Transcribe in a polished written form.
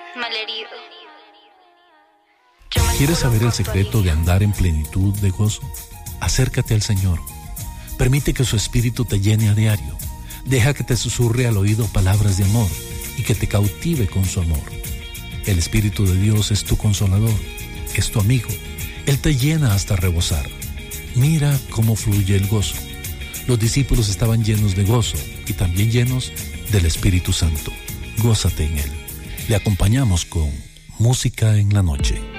malherido. ¿Quieres saber el secreto de andar en plenitud de gozo? Acércate al Señor. Permite que su Espíritu te llene a diario. Deja que te susurre al oído palabras de amor y que te cautive con su amor. El Espíritu de Dios es tu consolador, es tu amigo. Él te llena hasta rebosar. Mira cómo fluye el gozo. Los discípulos estaban llenos de gozo y también llenos del Espíritu Santo. Gózate en Él. Le acompañamos con Música en la Noche.